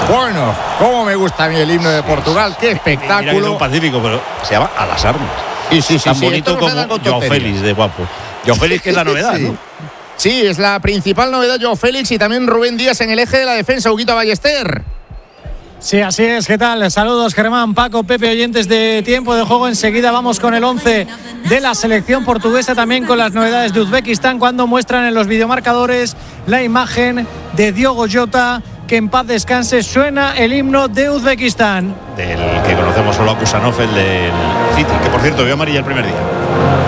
Bueno, cómo me gusta a mí el himno de Portugal, qué espectáculo. Mira que es un Pacífico, pero se llama A las Armas. Sí, tan bonito como Joao Félix de guapo. Joao Félix, que es la novedad, sí. ¿no? Sí, es la principal novedad, Joao Félix, y también Rubén Díaz en el eje de la defensa, Huguito Ballester. Sí, así es. ¿Qué tal? Saludos, Germán, Paco, Pepe, oyentes de Tiempo de Juego. Enseguida vamos con el 11 de la selección portuguesa, también con las novedades de Uzbekistán, cuando muestran en los videomarcadores la imagen de Diogo Jota, que en paz descanse. Suena el himno de Uzbekistán. Del que conocemos solo a Kusanov, el del City, que por cierto vio amarilla el primer día.